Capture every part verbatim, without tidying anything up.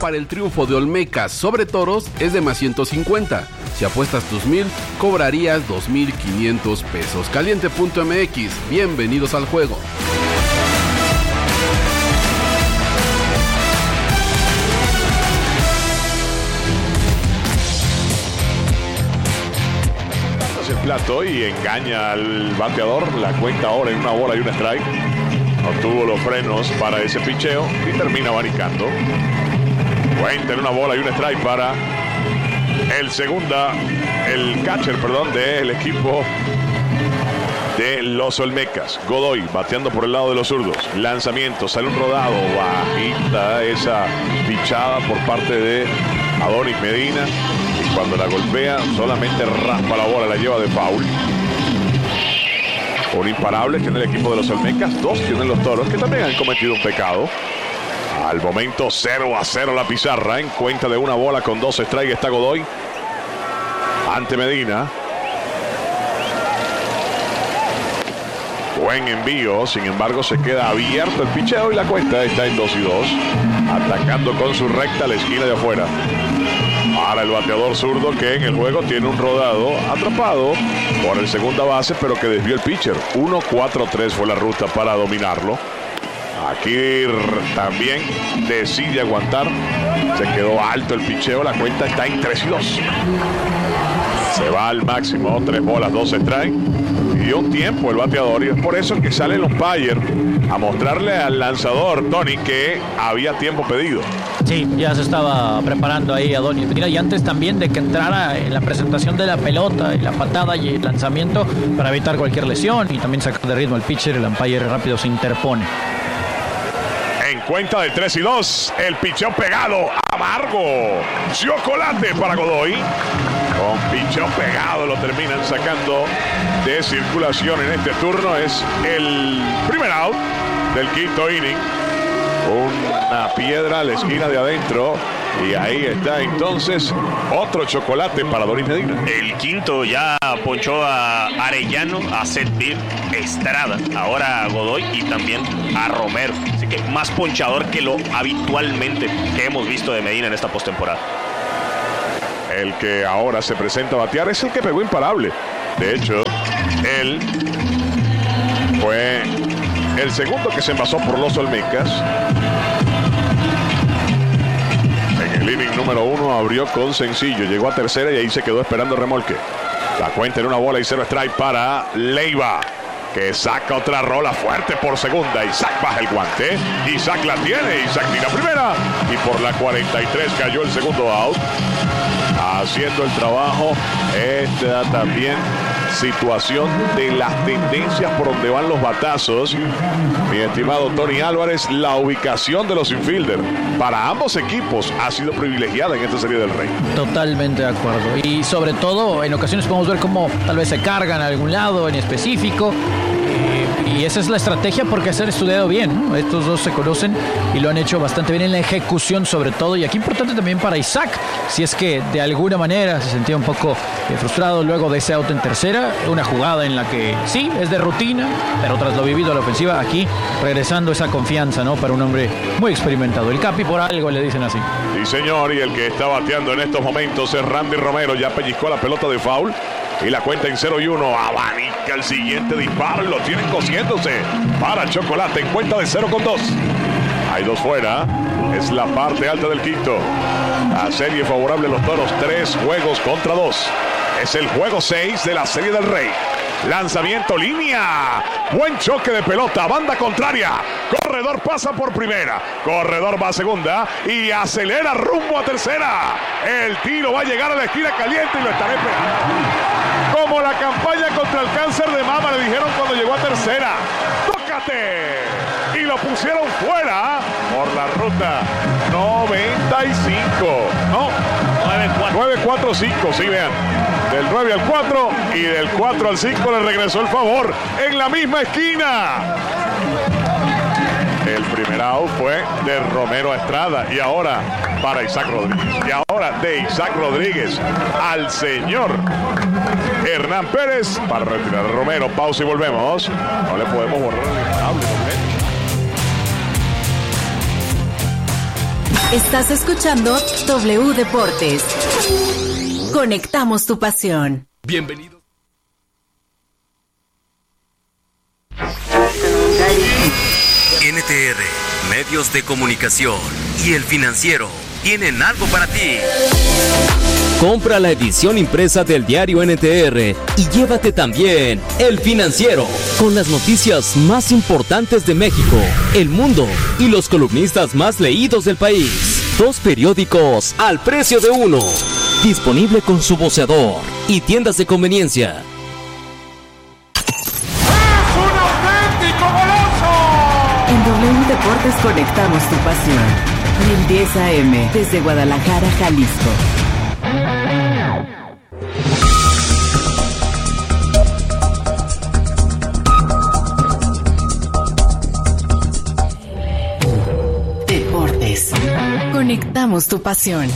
para el triunfo de Olmecas sobre Toros es de más ciento cincuenta. Si apuestas tus mil, cobrarías dos mil quinientos pesos. Caliente punto m x, bienvenidos al juego. El plato y engaña al bateador, la cuenta ahora en una bola y un strike. No tuvo los frenos para ese picheo y termina abanicando. Cuenta en una bola y un strike para el segunda, el catcher, perdón, del equipo de los Olmecas. Godoy bateando por el lado de los zurdos. Lanzamiento, sale un rodado, bajita esa pichada por parte de Adonis Medina. Y cuando la golpea, solamente raspa la bola, la lleva de foul. Un imparable tiene el equipo de los Olmecas, dos tienen los Toros, que también han cometido un pecado. Al momento cero a cero la pizarra, en cuenta de una bola con dos strikes está Godoy ante Medina. Buen envío, sin embargo se queda abierto el picheo y la cuenta está en dos y dos. Atacando con su recta la esquina de afuera. Para el bateador zurdo que en el juego tiene un rodado atrapado por el segunda base, pero que desvió el pitcher. uno cuatro tres fue la ruta para dominarlo. Aquí también decide aguantar. Se quedó alto el picheo. La cuenta está en tres y dos. Se va al máximo. Tres bolas, dos strikes. Dio un tiempo el bateador y es por eso que sale el umpire a mostrarle al lanzador, Tony, que había tiempo pedido. Sí, ya se estaba preparando ahí Adonis Medina y antes también de que entrara en la presentación de la pelota, y la patada y el lanzamiento para evitar cualquier lesión y también sacar de ritmo al pitcher. El umpire rápido se interpone. En cuenta de tres y dos, el picheo pegado, amargo, chocolate para Godoy. Con picheo pegado lo terminan sacando de circulación en este turno. Es el primer out del quinto inning. Una piedra a la esquina de adentro. Y ahí está entonces otro chocolate para Adonis Medina. El quinto ya ponchó a Arellano, a Setbir, Estrada, ahora a Godoy y también a Romero. Así que más ponchador que lo habitualmente que hemos visto de Medina en esta postemporada. El que ahora se presenta a batear es el que pegó imparable. De hecho, él fue el segundo que se envasó por los Olmecas. En el inning número uno abrió con sencillo, llegó a tercera y ahí se quedó esperando remolque. La cuenta en una bola y cero strike para Leiva, que saca otra rola fuerte por segunda. Isaac baja el guante, Isaac la tiene, Isaac tira primera y por la cuarenta y tres cayó el segundo out. Haciendo el trabajo esta también situación de las tendencias por donde van los batazos. Mi estimado Tony Álvarez, la ubicación de los infielders para ambos equipos ha sido privilegiada en esta Serie del Rey. Totalmente de acuerdo. Y sobre todo, en ocasiones podemos ver cómo tal vez se cargan a algún lado en específico. Y esa es la estrategia porque se han estudiado bien, ¿no? Estos dos se conocen y lo han hecho bastante bien en la ejecución sobre todo. Y aquí importante también para Isaac, si es que de alguna manera se sentía un poco eh, frustrado luego de ese out en tercera. Una jugada en la que sí, es de rutina, pero tras lo vivido a la ofensiva, aquí regresando esa confianza, ¿no? Para un hombre muy experimentado. El Capi por algo le dicen así. Sí, señor, y el que está bateando en estos momentos es Randy Romero. Ya pellizcó la pelota de foul. Y la cuenta en cero y uno. Abanica el siguiente disparo y lo tienen cosiéndose para Chocolate en cuenta de cero con dos. Hay dos fuera. Es la parte alta del quinto. La serie favorable a los Toros. Tres juegos contra dos. Es el juego seis de la Serie del Rey. Lanzamiento, línea. Buen choque de pelota. Banda contraria. Corredor pasa por primera. Corredor va a segunda. Y acelera rumbo a tercera. El tiro va a llegar a la esquina caliente y lo estará esperando. Como la campaña contra el cáncer de mama le dijeron cuando llegó a tercera. ¡Tócate! Y lo pusieron fuera por la ruta noventa y cinco. No, nueve cuatro cinco. Sí, vean. Del nueve al cuatro y del cuatro al cinco le regresó el favor en la misma esquina. El primer out fue de Romero a Estrada y ahora para Isaac Rodríguez. Y ahora de Isaac Rodríguez al señor Hernán Pérez para retirar a Romero. Pausa y volvemos. No le podemos borrar el imparable. Estás escuchando W Deportes. Conectamos tu pasión. Bienvenidos. N T R, Medios de Comunicación y El Financiero tienen algo para ti. Compra la edición impresa del diario N T R y llévate también El Financiero, con las noticias más importantes de México, el mundo y los columnistas más leídos del país. Dos periódicos al precio de uno. Disponible con su voceador y tiendas de conveniencia. En W Deportes conectamos tu pasión. mil diez A M desde Guadalajara, Jalisco. Deportes. Conectamos tu pasión.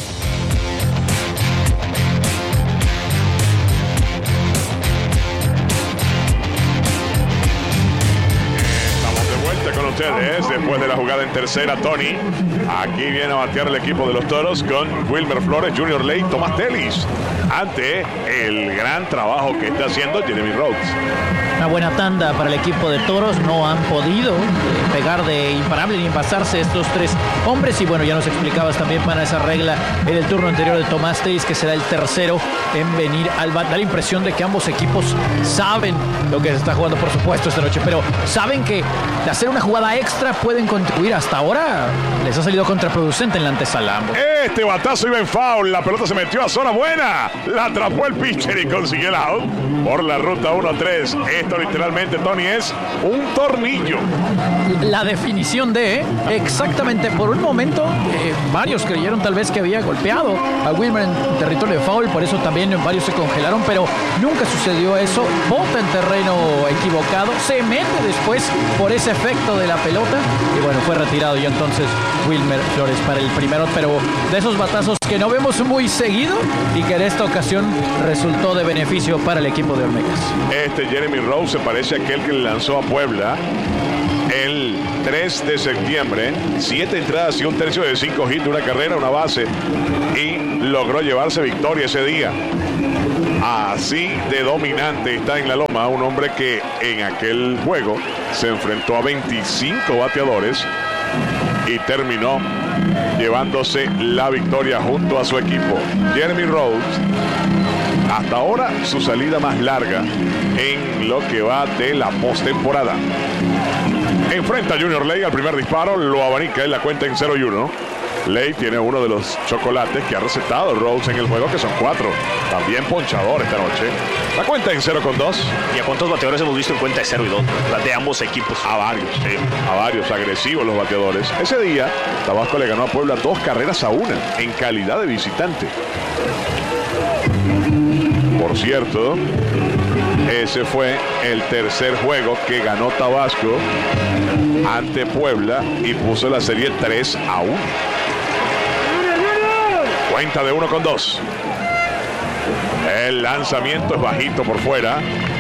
Ustedes, después de la jugada en tercera, Tony. Aquí viene a batear el equipo de los Toros con Wilmer Flores, Junior Ley, Tomás Telis, ante el gran trabajo que está haciendo Jeremy Rhodes. Una buena tanda para el equipo de Toros. No han podido eh, pegar de imparable ni pasarse estos tres hombres. Y bueno, ya nos explicabas también para esa regla en el turno anterior de Tomás Telis, que será el tercero en venir al bat. Da la impresión de que ambos equipos saben lo que se está jugando, por supuesto, esta noche, pero saben que de hacer una jugada extra pueden contribuir. Hasta ahora les ha salido contraproducente en la antesala ambos. Este batazo iba en foul, la pelota se metió a zona buena, la atrapó el pitcher y consiguió el out por la ruta uno tres. Esto literalmente, Tony, es un tornillo. La definición de, exactamente, por un momento eh, varios creyeron tal vez que había golpeado a Wilmer en territorio de foul, por eso también varios se congelaron, pero nunca sucedió eso. Bota en terreno equivocado, se mete después por ese efecto de la pelota y bueno, fue retirado y entonces Wilmer Flores para el primero, pero de esos batazos que no vemos muy seguido y que en esta ocasión resultó de beneficio para el equipo de Olmecas. Este Jeremy Rhodes se parece a aquel que le lanzó a Puebla el tres de septiembre, siete entradas y un tercio de cinco hits, una carrera, una base, y logró llevarse victoria ese día. Así de dominante está en la loma un hombre que en aquel juego se enfrentó a veinticinco bateadores y terminó llevándose la victoria junto a su equipo. Jeremy Rhodes, hasta ahora su salida más larga en lo que va de la postemporada. Enfrenta a Junior Ley al primer disparo, lo abanica en la cuenta en cero y uno. Ley tiene uno de los chocolates que ha recetado Rhodes en el juego, que son cuatro. También ponchador esta noche. La cuenta en cero con dos. ¿Y a cuántos bateadores hemos visto en cuenta de cero y dos? De ambos equipos. A varios, sí. A varios, agresivos los bateadores. Ese día, Tabasco le ganó a Puebla dos carreras a una en calidad de visitante. Por cierto, ese fue el tercer juego que ganó Tabasco ante Puebla y puso la serie tres a uno. Cuenta de uno con dos. El lanzamiento es bajito por fuera.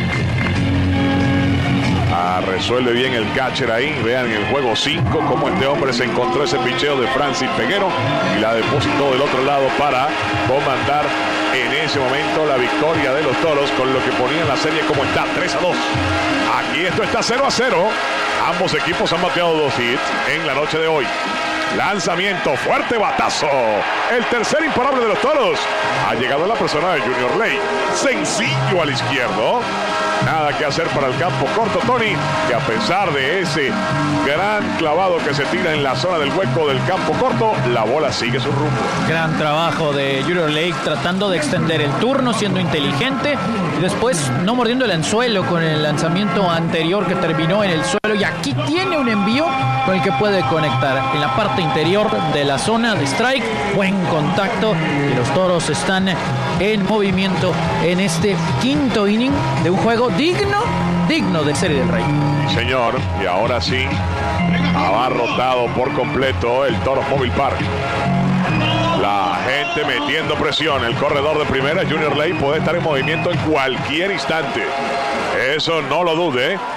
Ah, resuelve bien el catcher ahí. Vean en el juego cinco cómo este hombre se encontró ese picheo de Francis Peguero y la depositó del otro lado para comandar en ese momento la victoria de los Toros, con lo que ponían la serie como está, tres a dos. Aquí esto está cero a cero. Ambos equipos han bateado dos hits en la noche de hoy. Lanzamiento, fuerte batazo. El tercer imparable de los Toros. Ha llegado la persona de Junior Ley. Sencillo al izquierdo. Nada que hacer para el campo corto, Tony, que a pesar de ese gran clavado que se tira en la zona del hueco del campo corto, la bola sigue su rumbo. Gran trabajo de Junior Lake tratando de extender el turno, siendo inteligente y después no mordiendo el anzuelo con el lanzamiento anterior que terminó en el suelo. Y aquí tiene un envío con el que puede conectar en la parte interior de la zona de strike. Buen contacto y los Toros están en movimiento en este quinto inning de un juego digno, digno de Serie del Rey. Señor, y ahora sí, abarrotado por completo el Toros Mobile Park. La gente metiendo presión. El corredor de primera, Junior Ley, puede estar en movimiento en cualquier instante. Eso no lo dude.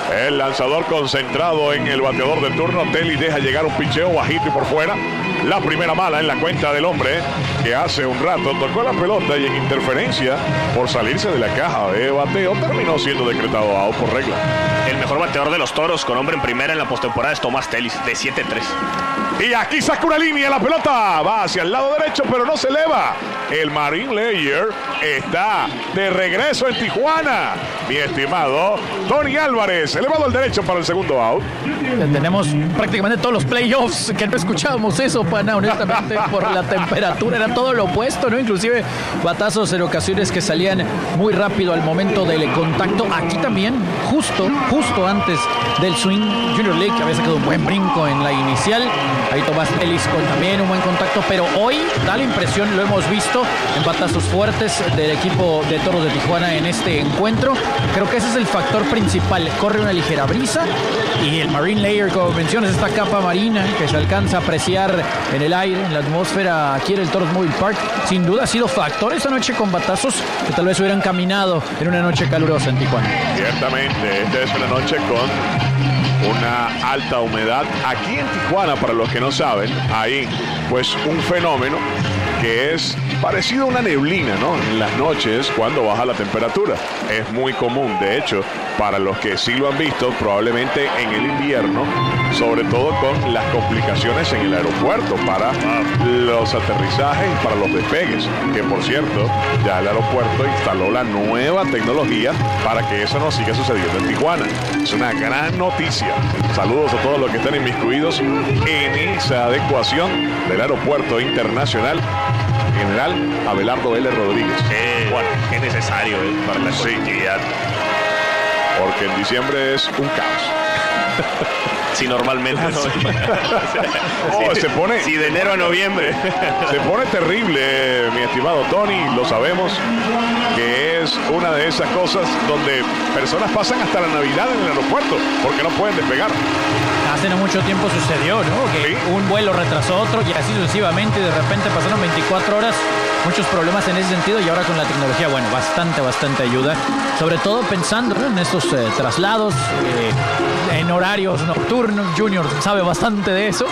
El lanzador concentrado en el bateador de turno. Telly deja llegar un picheo bajito y por fuera. La primera mala en la cuenta del hombre que hace un rato tocó la pelota y en interferencia por salirse de la caja de bateo terminó siendo decretado out por regla. El mejor bateador de los Toros con hombre en primera en la postemporada es Tomás Tellis, de siete tres. Y aquí saca una línea, la pelota va hacia el lado derecho, pero no se eleva. El Marine Layer está de regreso en Tijuana. Mi estimado Tony Álvarez, elevado al derecho para el segundo out. Tenemos prácticamente todos los playoffs que no escuchábamos eso, pana, honestamente, por la temperatura. Era todo lo opuesto, ¿no? Inclusive batazos en ocasiones que salían muy rápido al momento del contacto. Aquí también, justo, justo antes del swing, Junior Lake había sacado un buen brinco en la inicial. Ahí Tomás Ellis con también un buen contacto, pero hoy da la impresión, lo hemos visto en batazos fuertes del equipo de Toros de Tijuana en este encuentro. Creo que ese es el factor principal. Corre una ligera brisa y el Marine Layer, como mencionas, esta capa marina que se alcanza a apreciar en el aire, en la atmósfera aquí en el Toros Mobile Park, sin duda ha sido factor esta noche con batazos que tal vez hubieran caminado en una noche calurosa en Tijuana. Ciertamente, esta es una noche con una alta humedad. Aquí en Tijuana, para los que no saben, hay pues un fenómeno que es parecido a una neblina, ¿no? En las noches cuando baja la temperatura. Es muy común, de hecho, para los que sí lo han visto, probablemente en el invierno, sobre todo con las complicaciones en el aeropuerto para los aterrizajes y para los despegues, que por cierto, ya el aeropuerto instaló la nueva tecnología para que eso no siga sucediendo en Tijuana. Es una gran noticia. Saludos a todos los que están inmiscuidos en esa adecuación del aeropuerto internacional General Abelardo L. Rodríguez. Qué, bueno, qué necesario ¿eh? para la conectividad. Porque en diciembre es un caos. Si normalmente no. Oh, se pone. Si de enero a noviembre. Se pone terrible, mi estimado Tony. Lo sabemos que es una de esas cosas donde personas pasan hasta la Navidad en el aeropuerto porque no pueden despegar. Hace no mucho tiempo sucedió, ¿no? Que ¿sí? Un vuelo retrasó otro y así sucesivamente. De repente pasaron veinticuatro horas. Muchos problemas en ese sentido y ahora con la tecnología, bueno, bastante, bastante ayuda. Sobre todo pensando, ¿no? en estos eh, traslados, eh, en horarios nocturnos. Junior sabe bastante de eso.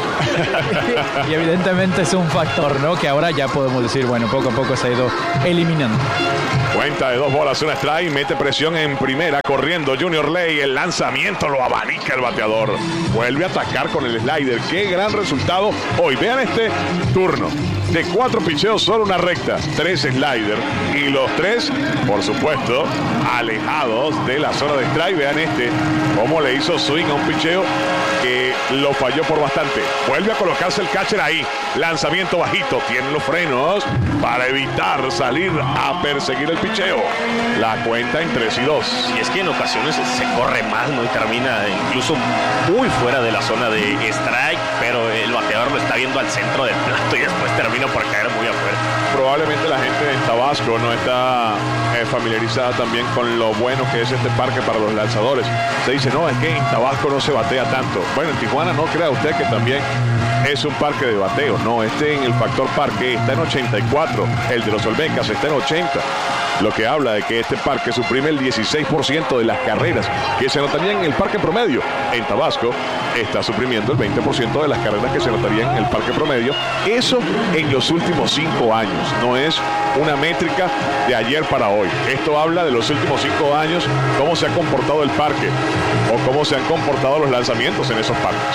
Y evidentemente es un factor, ¿no? Que ahora ya podemos decir, bueno, poco a poco se ha ido eliminando. Cuenta de dos bolas, una strike, mete presión en primera, corriendo Junior Ley, el lanzamiento lo abanica el bateador. Vuelve a atacar con el slider. Qué gran resultado hoy. Vean este turno. De cuatro picheos, solo una recta, tres slider y los tres, por supuesto, alejados de la zona de strike. Vean este, cómo le hizo swing a un picheo que lo falló por bastante. Vuelve a colocarse el catcher ahí, lanzamiento bajito, tiene los frenos para evitar salir a perseguir el picheo. La cuenta en tres y dos. Y es que en ocasiones se corre más, ¿no? Y termina incluso muy fuera de la zona de strike, pero el bateador lo está viendo al centro del plato y después termina por caer muy afuera. Probablemente la gente en Tabasco no está eh, familiarizada también con lo bueno que es este parque para los lanzadores. Se dice, no, es que en Tabasco no se batea tanto. Bueno, en Tijuana no crea usted que también es un parque de bateo. No, este en el factor parque está en ochenta y cuatro, el de los Olmecas está en ochenta. Lo que habla de que este parque suprime el dieciséis por ciento de las carreras que se anotarían en el parque promedio. En Tabasco está suprimiendo el veinte por ciento de las carreras que se anotarían en el parque promedio. Eso en los últimos cinco años. No es una métrica de ayer para hoy. Esto habla de los últimos cinco años, cómo se ha comportado el parque o cómo se han comportado los lanzamientos en esos parques.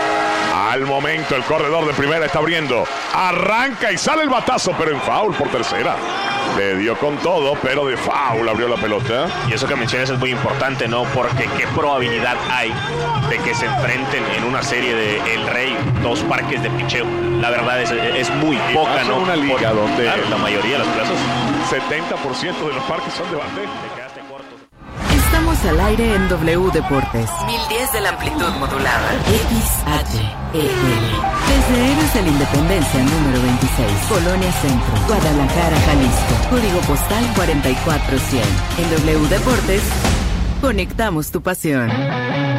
Al momento el corredor de primera está abriendo, arranca y sale el batazo, pero en foul por tercera. Le dio con todo, pero de foul abrió la pelota. Y eso que mencionas es muy importante, ¿no? Porque qué probabilidad hay de que se enfrenten en una serie de El Rey dos parques de picheo. La verdad es, es muy y poca, ¿no? una liga Por, donde claro, la mayoría de los plazos, setenta por ciento de los parques son de bateo. te quedaste corto. Estamos al aire en W Deportes. mil diez de la amplitud modulada. X H E L. Desde Héroes de la Independencia número veintiséis. Colonia Centro. Guadalajara, Jalisco. Código postal cuarenta y cuatro cien. En W Deportes, conectamos tu pasión.